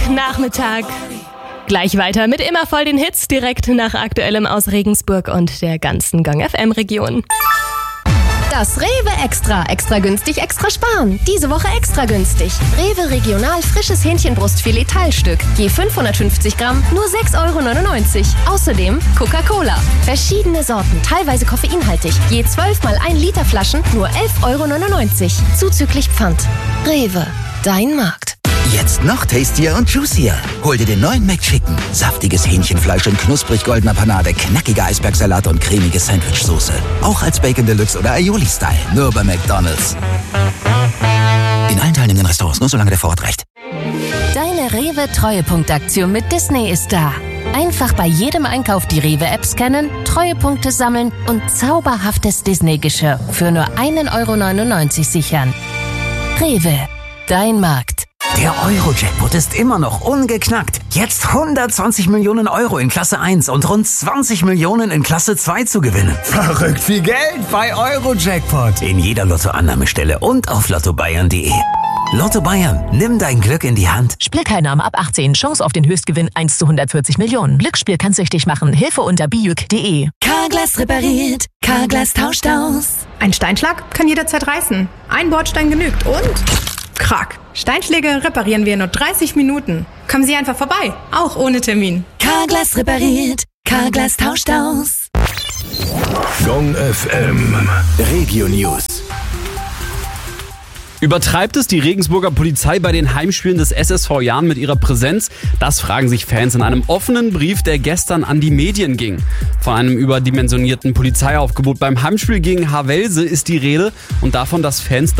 Freitagnachmittag. Gleich weiter mit immer voll den Hits, direkt nach Aktuellem aus Regensburg und der ganzen Gong FM Region. Das Rewe Extra. Extra günstig, extra sparen. Diese Woche extra günstig. Rewe Regional frisches Hähnchenbrustfilet Teilstück. Je 550 Gramm, nur 6,99 €. Außerdem Coca-Cola. Verschiedene Sorten, teilweise koffeinhaltig. Je 12 mal 1 Liter Flaschen, nur 11,99 €. Zuzüglich Pfand. Rewe. Dein Markt. Jetzt noch tastier und juicier. Hol dir den neuen McChicken. Saftiges Hähnchenfleisch in knusprig goldener Panade, knackiger Eisbergsalat und cremige Sandwichsoße. Auch als Bacon Deluxe oder Aioli-Style. Nur bei McDonald's. In allen teilnehmenden Restaurants, nur solange der Vorrat reicht. Deine Rewe-Treuepunktaktion mit Disney ist da. Einfach bei jedem Einkauf die Rewe-App scannen, Treuepunkte sammeln und zauberhaftes Disney-Geschirr für nur 1,99 € sichern. Rewe. Dein Markt. Der Euro-Jackpot ist immer noch ungeknackt. Jetzt 120 Millionen € in Klasse 1 und rund 20 Millionen in Klasse 2 zu gewinnen. Verrückt viel Geld bei Euro-Jackpot. In jeder Lottoannahmestelle und auf lottobayern.de. Lotto Bayern, nimm dein Glück in die Hand. Spielteilnahme ab 18. Chance auf den Höchstgewinn 1 zu 140 Millionen. Glücksspiel kann süchtig machen. Hilfe unter biuk.de. Carglass repariert. Carglass tauscht aus. Ein Steinschlag kann jederzeit reißen. Ein Bordstein genügt und... Krack. Steinschläge reparieren wir in nur 30 Minuten. Kommen Sie einfach vorbei, auch ohne Termin. Carglass repariert. Carglass tauscht aus. Gong FM Regio News. Übertreibt es die Regensburger Polizei bei den Heimspielen des SSV Jahn mit ihrer Präsenz? Das fragen sich Fans in einem offenen Brief, der gestern an die Medien ging. Von einem überdimensionierten Polizeiaufgebot beim Heimspiel gegen Havelse ist die Rede und davon, dass Fans